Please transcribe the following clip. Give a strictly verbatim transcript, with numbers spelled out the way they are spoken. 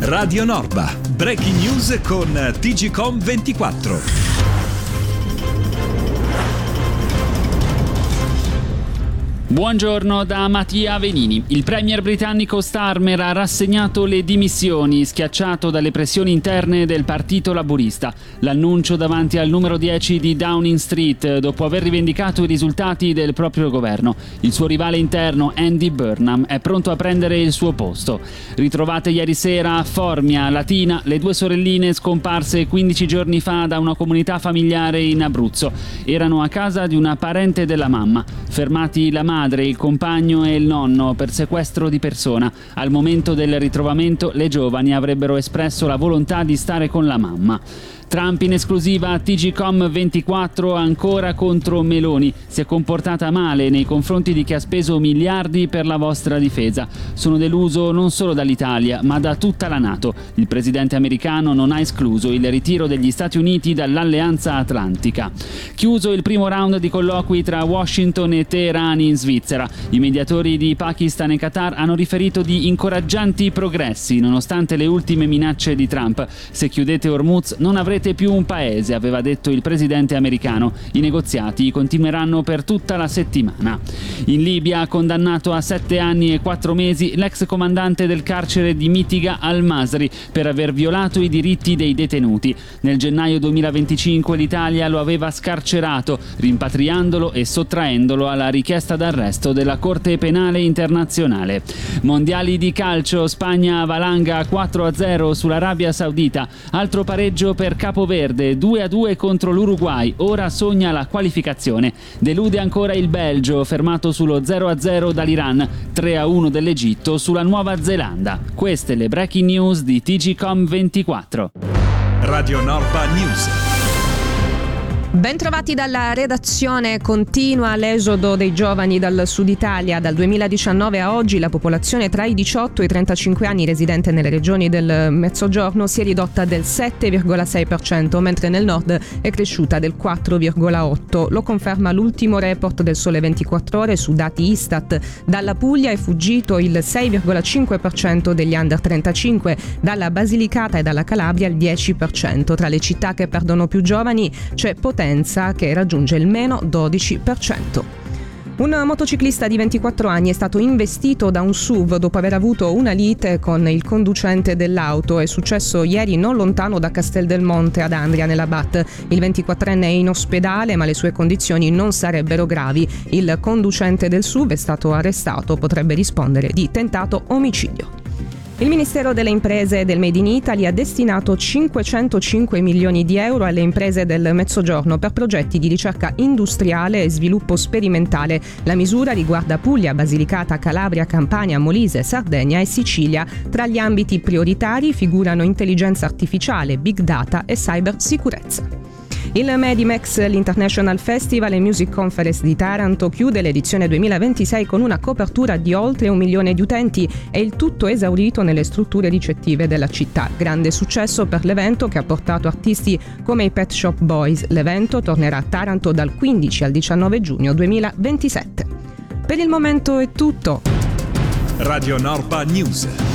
Radio Norba, breaking news con T G Com ventiquattro. Buongiorno da Mattia Venini. Il premier britannico Starmer ha rassegnato le dimissioni, schiacciato dalle pressioni interne del partito laburista. L'annuncio davanti al numero dieci di Downing Street, dopo aver rivendicato i risultati del proprio governo. Il suo rivale interno, Andy Burnham, è pronto a prendere il suo posto. Ritrovate ieri sera a Formia, Latina, le due sorelline scomparse quindici giorni fa da una comunità familiare in Abruzzo. Erano a casa di una parente della mamma. Fermati la madre, il compagno e il nonno per sequestro di persona. Al momento del ritrovamento le giovani avrebbero espresso la volontà di stare con la mamma. Trump in esclusiva a T G Com ventiquattro, ancora contro Meloni. Si è comportata male nei confronti di chi ha speso miliardi per la vostra difesa. Sono deluso non solo dall'Italia, ma da tutta la NATO. Il presidente americano non ha escluso il ritiro degli Stati Uniti dall'Alleanza Atlantica. Chiuso il primo round di colloqui tra Washington e Teheran in Svizzera. I mediatori di Pakistan e Qatar hanno riferito di incoraggianti progressi, nonostante le ultime minacce di Trump. Se chiudete Hormuz non avrete più un paese, aveva detto il presidente americano. I negoziati continueranno per tutta la settimana. In Libia, condannato a sette anni e quattro mesi l'ex comandante del carcere di Mitiga al-Masri per aver violato i diritti dei detenuti. Nel gennaio duemilaventicinque l'Italia lo aveva scarcerato, rimpatriandolo e sottraendolo alla richiesta d'arresto della Corte Penale Internazionale. Mondiali di calcio, Spagna valanga quattro a zero sull'Arabia Saudita, altro pareggio per Capoverde, due a due contro l'Uruguay, ora sogna la qualificazione. Delude ancora il Belgio, fermato sullo zero a zero dall'Iran, tre a uno dell'Egitto sulla Nuova Zelanda. Queste le breaking news di T G Com ventiquattro. Radio Norba News. Bentrovati dalla redazione. Continua l'esodo dei giovani dal sud Italia. Dal duemiladiciannove a oggi la popolazione tra i diciotto e i trentacinque anni residente nelle regioni del Mezzogiorno si è ridotta del sette virgola sei per cento, mentre nel nord è cresciuta del quattro virgola otto per cento. Lo conferma l'ultimo report del Sole ventiquattro Ore su dati Istat. Dalla Puglia è fuggito il sei virgola cinque per cento degli under trentacinque, dalla Basilicata e dalla Calabria il dieci per cento. Tra le città che perdono più giovani c'è Potenza, che raggiunge il meno dodici per cento. Un motociclista di ventiquattro anni è stato investito da un S U V dopo aver avuto una lite con il conducente dell'auto. È successo ieri non lontano da Casteldelmonte ad Andria nella B A T. Il ventiquattrenne è in ospedale, ma le sue condizioni non sarebbero gravi. Il conducente del S U V è stato arrestato, potrebbe rispondere di tentato omicidio. Il Ministero delle Imprese e del Made in Italy ha destinato cinquecentocinque milioni di euro alle imprese del Mezzogiorno per progetti di ricerca industriale e sviluppo sperimentale. La misura riguarda Puglia, Basilicata, Calabria, Campania, Molise, Sardegna e Sicilia. Tra gli ambiti prioritari figurano intelligenza artificiale, big data e cybersicurezza. Il Medimex, l'International Festival and Music Conference di Taranto, chiude l'edizione duemilaventisei con una copertura di oltre un milione di utenti e il tutto esaurito nelle strutture ricettive della città. Grande successo per l'evento che ha portato artisti come i Pet Shop Boys. L'evento tornerà a Taranto dal quindici al diciannove giugno duemilaventisette. Per il momento è tutto. Radio Norba News.